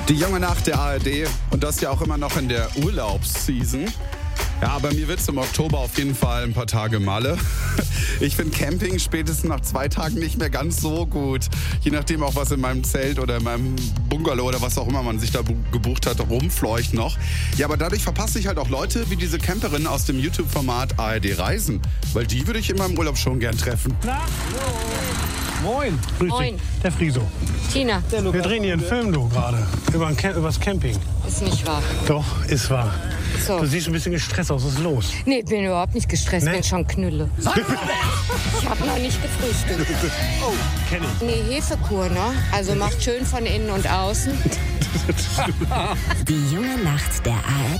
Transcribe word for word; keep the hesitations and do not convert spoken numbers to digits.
Die junge Nacht der A R D und das ja auch immer noch in der Urlaubsseason. Ja, bei mir wird es im Oktober auf jeden Fall ein paar Tage Malle. Ich finde Camping spätestens nach zwei Tagen nicht mehr ganz so gut. Je nachdem auch, was in meinem Zelt oder in meinem Bungalow oder was auch immer man sich da gebucht hat, rumfleucht noch. Ja, aber dadurch verpasse ich halt auch Leute wie diese Camperin aus dem YouTube-Format A R D Reisen. Weil die würde ich in meinem Urlaub schon gern treffen. Na? Moin. Grüß Moin. dich. Der Friso. Tina. Wir drehen hier einen Film, du, gerade. Über ein Cam- übers Camping. Ist nicht wahr. Doch, ist wahr. So. Du siehst ein bisschen gestresst aus. Was ist los? Nee, bin überhaupt nicht gestresst, Nee? bin schon Knülle. Ich habe noch nicht gefrühstückt. Oh, kenn ich. Nee, Hefekur, ne? Also macht schön von innen und außen. Die junge Nacht der A R D.